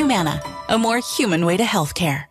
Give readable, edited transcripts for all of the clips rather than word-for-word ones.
Humana, a more human way to healthcare.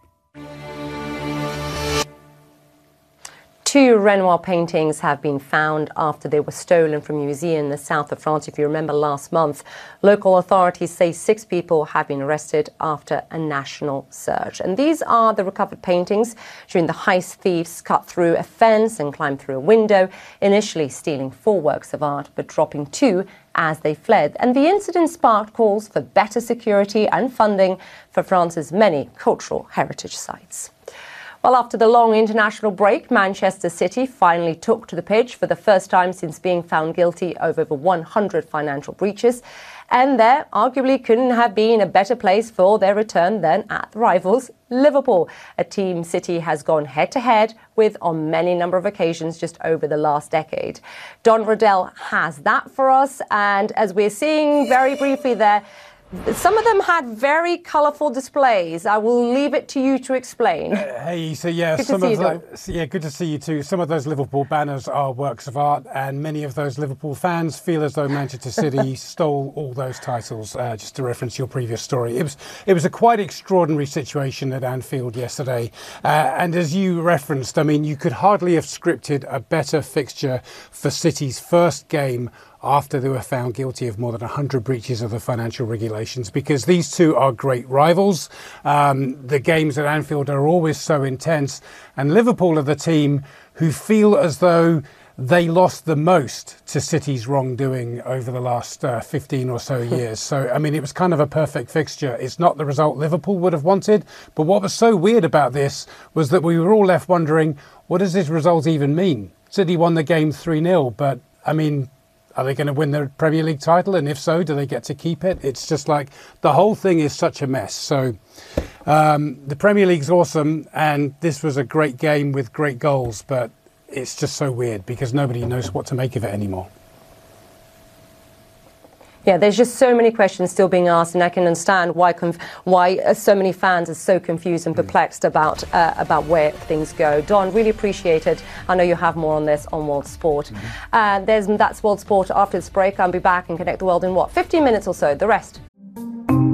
Two Renoir paintings have been found after they were stolen from a museum in the south of France. If you remember last month, local authorities say 6 people have been arrested after a national search. And these are the recovered paintings showing the heist thieves cut through a fence and climbed through a window, initially stealing 4 works of art, but dropping 2 as they fled. And the incident sparked calls for better security and funding for France's many cultural heritage sites. Well, after the long international break, Manchester City finally took to the pitch for the first time since being found guilty of over 100 financial breaches. And there arguably couldn't have been a better place for their return than at rivals Liverpool, a team City has gone head-to-head with on many number of occasions just over the last decade. Don Riddell has that for us, and as we're seeing very briefly there, some of them had very colourful displays. I will leave it to you to explain. Hey, so yeah, good to see you too. Some of those Liverpool banners are works of art, and many of those Liverpool fans feel as though Manchester City stole all those titles. Just to reference your previous story, it was a quite extraordinary situation at Anfield yesterday, and as you referenced, I mean, you could hardly have scripted a better fixture for City's first game after they were found guilty of more than 100 breaches of the financial regulations, because these two are great rivals. The games at Anfield are always so intense, and Liverpool are the team who feel as though they lost the most to City's wrongdoing over the last 15 or so years. So, I mean, it was kind of a perfect fixture. It's not the result Liverpool would have wanted, but what was so weird about this was that we were all left wondering, what does this result even mean? City won the game 3-0, but, I mean, are they going to win the Premier League title? And if so, do they get to keep it? It's just like the whole thing is such a mess. So the Premier League's awesome, and this was a great game with great goals, but it's just so weird because nobody knows what to make of it anymore. Yeah, there's just so many questions still being asked, and I can understand why so many fans are so confused and perplexed about where things go. Don, really appreciate it. I know you have more on this on World Sport. That's World Sport after this break. I'll be back and Connect the World in 15 minutes or so. The rest